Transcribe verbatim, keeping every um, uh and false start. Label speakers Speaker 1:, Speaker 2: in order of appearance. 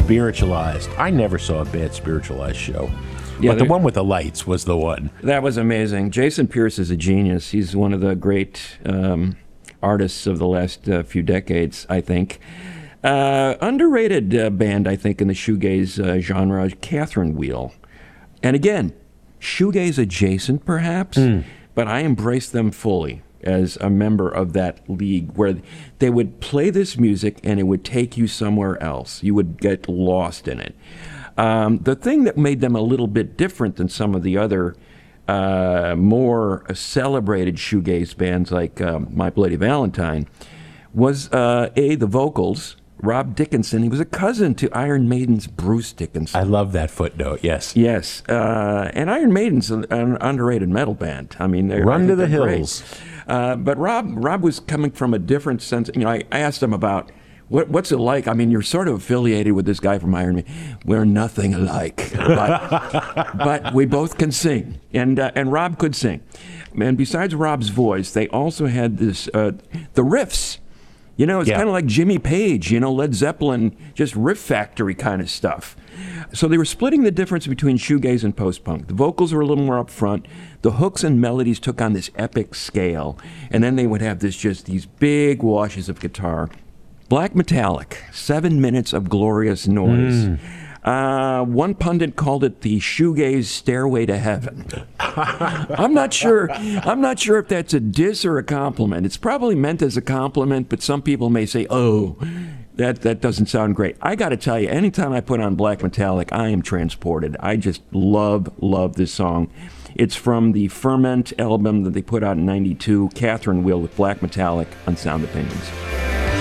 Speaker 1: Spiritualized. I never saw a bad Spiritualized show.
Speaker 2: Yeah,
Speaker 1: but the
Speaker 2: there-
Speaker 1: one with the lights was the one.
Speaker 2: That was amazing. Jason Pierce is a genius. He's one of the great um, artists of the last uh, few decades, I think. Uh, underrated uh, band, I think, in the shoegaze uh, genre, Catherine Wheel. And again, shoegaze adjacent, perhaps, but I embrace them fully as a member of that league where they would play this music and it would take you somewhere else. You would get lost in it. Um, the thing that made them a little bit different than some of the other uh, more celebrated shoegaze bands like um, My Bloody Valentine was, uh, A, the vocals. Rob Dickinson, he was a cousin to Iron Maiden's Bruce Dickinson.
Speaker 1: I love that footnote, yes.
Speaker 2: Yes, uh, and Iron Maiden's an, an underrated metal band. I mean, they're,
Speaker 1: Run
Speaker 2: I
Speaker 1: to
Speaker 2: think
Speaker 1: the
Speaker 2: they're
Speaker 1: hills.
Speaker 2: great. Uh, but Rob, Rob was coming from a different sense. You know, I, I asked him about what, what's it like. I mean, you're sort of affiliated with this guy from Iron Maiden. We're nothing alike, but, but we both can sing, and uh, and Rob could sing. And besides Rob's voice, they also had this uh, the riffs. You know, it's
Speaker 1: Yeah.
Speaker 2: kind of like Jimmy Page, you know, Led Zeppelin, just riff factory kind of stuff. So they were splitting the difference between shoegaze and post-punk. The vocals were a little more upfront. The hooks and melodies took on this epic scale. And then they would have this just these big washes of guitar. Black Metallic, seven minutes of glorious noise. Uh, one pundit called it the shoegaze stairway to heaven. I'm not sure. I'm not sure if that's a diss or a compliment. It's probably meant as a compliment, but some people may say, "Oh, that that doesn't sound great." I got to tell you, anytime I put on Black Metallic, I am transported. I just love love this song. It's from the Ferment album that they put out in ninety-two. Catherine Wheel with Black Metallic on Sound Opinions.